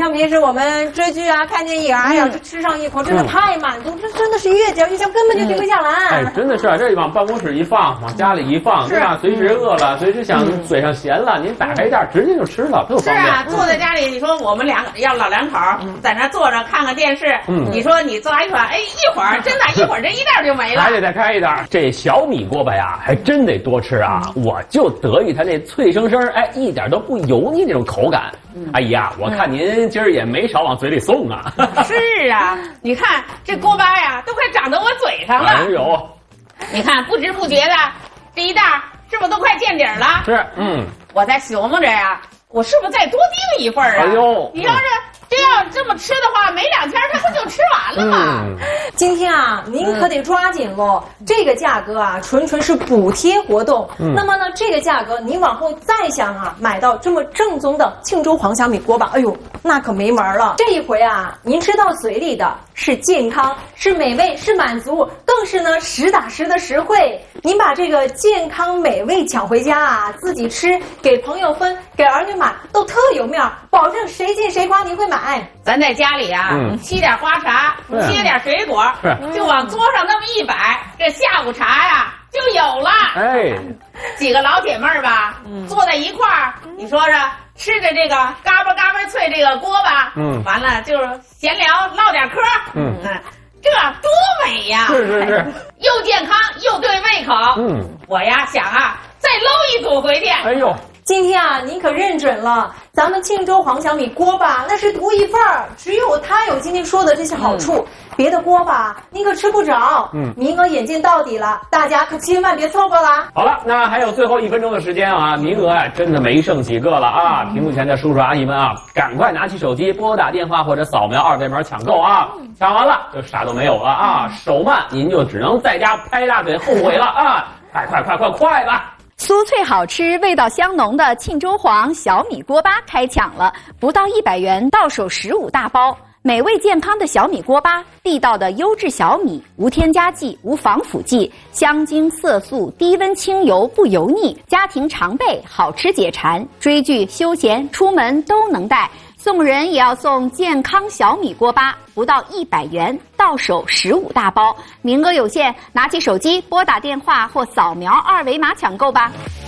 平时我们追剧啊、看电影啊，哎呀，吃上一口真的太满足，这真的是越嚼越香，根本就停不下来。 哎，真的是啊，这往办公室一放，往家里一放，对吧？随时饿了，随时想嘴上咸了，您打开一袋直接就吃了，特方便。 是啊，坐在家里，你说我们老两口在那坐着看看电视，你说你抓一串，哎，一会儿真的，一会儿这一袋就没了。 还得再开一袋。这小米锅巴呀，还真得多吃啊！我就得意它那脆生生，哎，一点都不油腻那种口感。阿姨啊，我看您今儿也没少往嘴里送啊。 是啊，你看这锅巴呀，都快长到我嘴上了。 哎呦， 你看不知不觉的，这一袋是不是都快见底了？ 是， 我在琢磨着呀，我是不是再多订一份啊？ 哎呦， 你要是真要这么吃的话，没2天它不就吃完了吗？ 今天啊，您可得抓紧喽！这个价格啊，纯是补贴活动。那么呢，这个价格您往后再想啊，买到这么正宗的庆州黄小米锅巴，哎呦，那可没门了。这一回啊，您吃到嘴里的是健康，是美味，是满足，更是呢实打实的实惠。您把这个健康美味抢回家啊，自己吃，给朋友分，给儿女买，都特有面儿，保证谁见谁夸您会买。 咱在家里啊，沏点花茶，切点水果，就往桌上那么一摆，这下午茶呀就有了。 哎， 几个老姐妹儿吧，坐在一块儿，你说说，吃着这个嘎巴嘎巴脆这个锅巴，完了就是闲聊唠点嗑，这多美呀！ 是， 又健康又对胃口。我呀想啊，再搂一组回去。 哎呦。 今天啊，您可认准了，咱们庆州黄小米锅巴那是独一份儿，只有它有今天说的这些好处，别的锅巴您可吃不着。名额眼见到底了，大家可千万别错过啦！ 好了，那还有最后1分钟的时间啊，名额啊真的没剩几个了啊！屏幕前的叔叔阿姨们啊，赶快拿起手机拨打电话或者扫描2维码抢购啊！抢完了就啥都没有了啊！手慢您就只能在家拍大腿后悔了啊！快吧！ 酥脆好吃、味道香浓的庆州黄小米锅巴开抢了，不到100元到手15大包。美味健康的小米锅巴，地道的优质小米，无添加剂、无防腐剂，香精色素，低温清油不油腻，家庭常备，好吃解馋，追剧、休闲、出门都能带。送人也要送健康小米锅巴，不到100元，到手15大包，名额有限，拿起手机拨打电话或扫描2维码抢购吧。